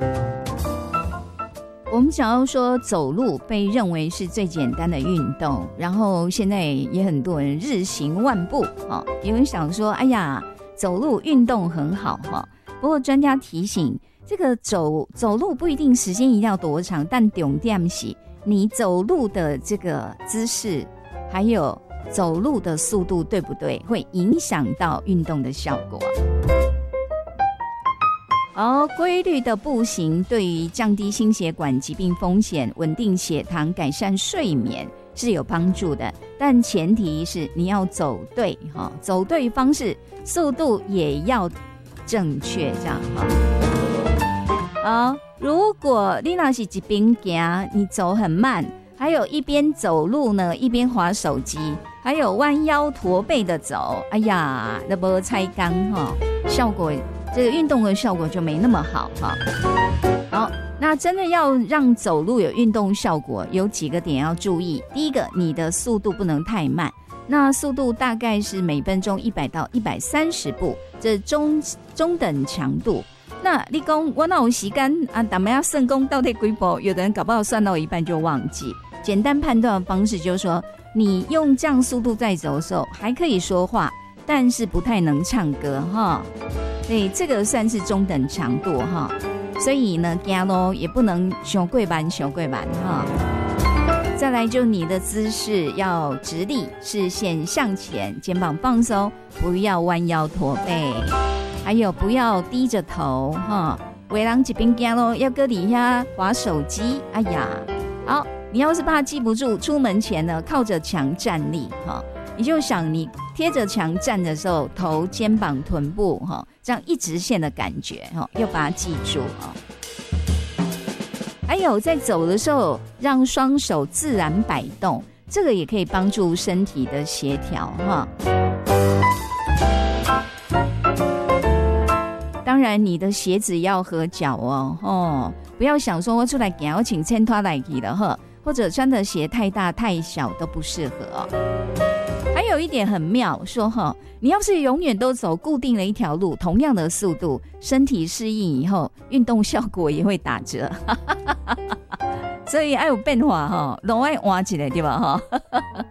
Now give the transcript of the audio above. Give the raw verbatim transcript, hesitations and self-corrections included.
我们想要说走路被认为是最简单的运动，然后现在也很多人日行万步、哦、有人想说哎呀走路运动很好、哦、不过专家提醒这个走走路不一定时间一定要多长，但重点是你走路的这个姿势还有走路的速度对不对，会影响到运动的效果。而规律的步行对于降低心血管疾病风险、稳定血糖、改善睡眠是有帮助的，但前提是你要走对、哦、走对方式，速度也要正确，这样、哦、好，如果你那是一边走你走很慢，还有一边走路呢一边滑手机，还有弯腰驼背的走，哎呀那没猜刚、哦、效果这个运动的效果就没那么好哈。好，那真的要让走路有运动效果，有几个点要注意。第一个，你的速度不能太慢，那速度大概是每分钟一百到一百三十步，这中中等强度。那你说我哪有时间啊？咱们要算功到底几步？有的人搞不好算到一半就忘记。简单判断的方式就是说，你用这样速度在走的时候，还可以说话，但是不太能唱歌哈。所以这个算是中等强度哈，所以呢，走路也不能太过慢，太过慢哈。再来就你的姿势要直立，视线向前，肩膀放松，不要弯腰驼背，还有不要低着头哈。有的人一边走路要搁底下滑手机，哎呀，好，你要是怕记不住，出门前呢靠着墙站立哈。你就想你贴着墙站的时候，头、肩膀、臀部这样一直线的感觉，要把它记住。还有在走的时候让双手自然摆动，这个也可以帮助身体的协调。当然你的鞋子要合脚哦，哦不要想说我出来走我请穿拖来去了，或者穿的鞋太大太小都不适合。还有一点很妙，说哈，你要是永远都走固定的一条路，同样的速度，身体适应以后，运动效果也会打折。所以要有变化哈，都要换一下对吧哈？